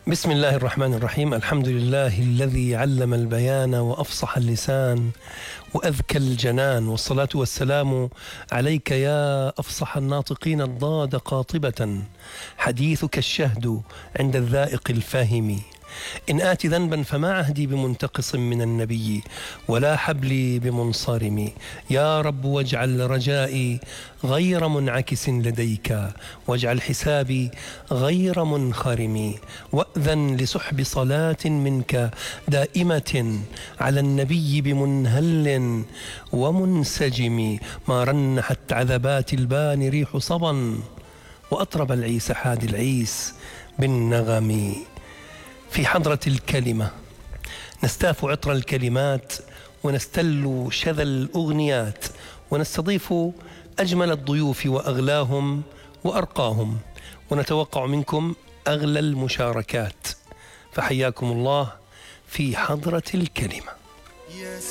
بسم الله الرحمن الرحيم. الحمد لله الذي علم البيان وأفصح اللسان وأذكى الجنان، والصلاة والسلام عليك يا أفصح الناطقين الضاد قاطبة، حديثك الشهد عند الذائق الفاهم. إن آت ذنبا فما عهدي بمنتقص من النبي، ولا حبلي بمنصرم. يا رب واجعل رجائي غير منعكس لديك، واجعل حسابي غير منخرم، وأذن لسحب صلاة منك دائمة على النبي بمنهل ومنسجم. ما رنحت عذبات البان ريح صبا، وأطرب العيس حاد العيس بالنغم. في حضرة الكلمة نستاف عطر الكلمات، ونستل شذا الأغنيات، ونستضيف أجمل الضيوف وأغلاهم وأرقاهم، ونتوقع منكم أغلى المشاركات. فحياكم الله في حضرة الكلمة.